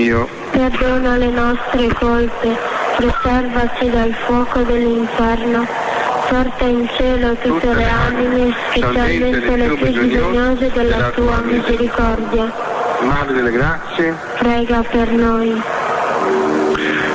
Dio, perdona le nostre colpe, preservaci dal fuoco dell'inferno, porta in cielo tutte le anime, specialmente le più bisognose della tua misericordia. Madre delle grazie, Prega per noi.